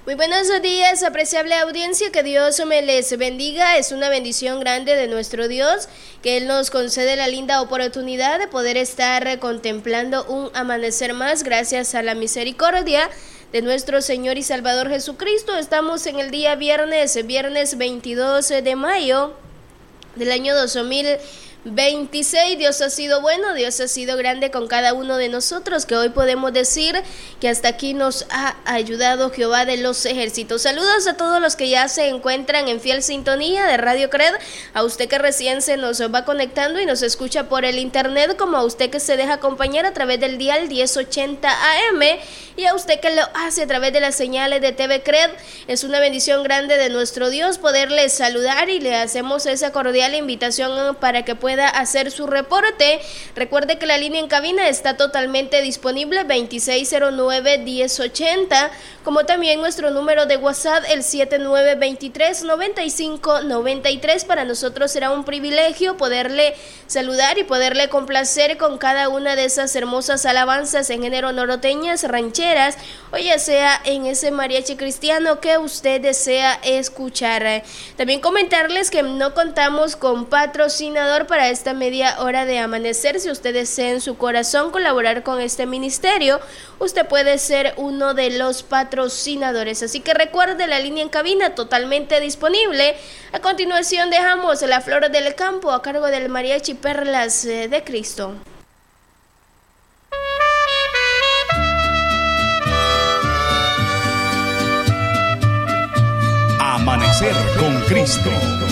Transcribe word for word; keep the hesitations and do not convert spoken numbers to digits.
Muy buenos días, apreciable audiencia, que Dios me les bendiga. Es una bendición grande de nuestro Dios que Él nos concede la linda oportunidad de poder estar contemplando un amanecer más gracias a la misericordia de nuestro Señor y Salvador Jesucristo. Estamos en el día viernes, viernes veintidós de mayo del año dos mil veintiséis. Dios ha sido bueno, Dios ha sido grande con cada uno de nosotros, que hoy podemos decir que hasta aquí nos ha ayudado Jehová de los ejércitos. Saludos a todos los que ya se encuentran en fiel sintonía de Radio Cred, a usted que recién se nos va conectando y nos escucha por el internet, como a usted que se deja acompañar a través del dial diez ochenta A M, y a usted que lo hace a través de las señales de T V Cred. Es una bendición grande de nuestro Dios poderle saludar, y le hacemos esa cordial invitación para que pueda hacer su reporte. Recuerde que la línea en cabina está totalmente disponible, veintiséis cero nueve, diez ochenta, como también nuestro número de WhatsApp, el siete nueve dos tres, nueve cinco nueve tres. Para nosotros será un privilegio poderle saludar y poderle complacer con cada una de esas hermosas alabanzas en género norteñas, rancheras, o ya sea en ese mariachi cristiano que usted desea escuchar. También comentarles que no contamos con patrocinador para esta media hora de amanecer. Si usted desea en su corazón colaborar con este ministerio, usted puede ser uno de los patrocinadores. Así que recuerde, la línea en cabina totalmente disponible. A continuación dejamos la flor del campo a cargo del mariachi Perlas de Cristo. Amanecer con Cristo.